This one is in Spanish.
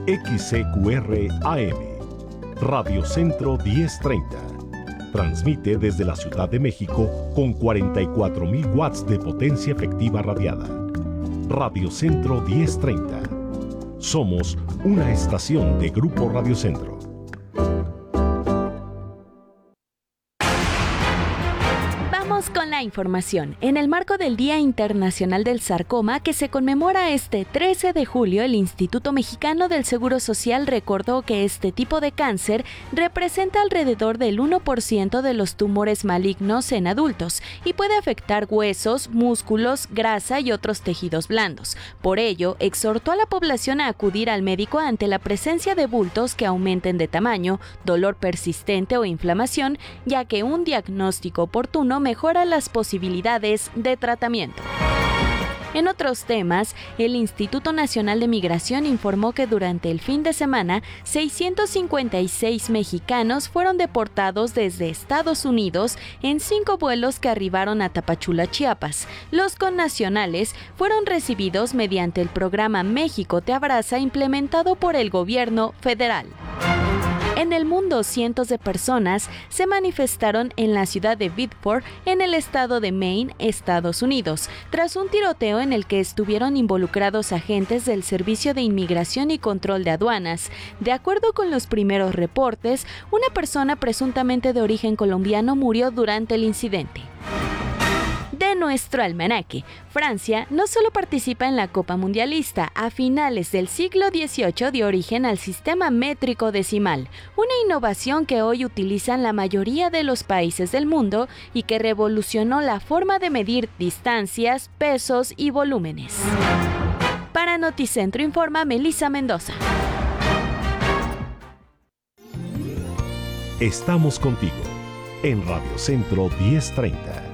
XCQR AM, Radio Centro 1030. Transmite desde la Ciudad de México con 44,000 watts de potencia efectiva radiada. Radio Centro 1030. Somos una estación de Grupo Radio Centro. Con la información. En el marco del Día Internacional del Sarcoma, que se conmemora este 13 de julio, el Instituto Mexicano del Seguro Social recordó que este tipo de cáncer representa alrededor del 1% de los tumores malignos en adultos y puede afectar huesos, músculos, grasa y otros tejidos blandos. Por ello, exhortó a la población a acudir al médico ante la presencia de bultos que aumenten de tamaño, dolor persistente o inflamación, ya que un diagnóstico oportuno mejora las posibilidades de tratamiento. En otros temas, el Instituto Nacional de Migración informó que durante el fin de semana, 656 mexicanos fueron deportados desde Estados Unidos en 5 vuelos que arribaron a Tapachula, Chiapas. Los connacionales fueron recibidos mediante el programa México Te Abraza implementado por el gobierno federal. En el mundo, cientos de personas se manifestaron en la ciudad de Biddeford, en el estado de Maine, Estados Unidos, tras un tiroteo en el que estuvieron involucrados agentes del Servicio de Inmigración y Control de Aduanas. De acuerdo con los primeros reportes, una persona presuntamente de origen colombiano murió durante el incidente. De nuestro almanaque, Francia no solo participa en la Copa Mundialista, a finales del siglo XVIII dio origen al sistema métrico decimal, una innovación que hoy utilizan la mayoría de los países del mundo y que revolucionó la forma de medir distancias, pesos y volúmenes. Para Noticentro informa Melissa Mendoza. Estamos contigo en Radio Centro 1030.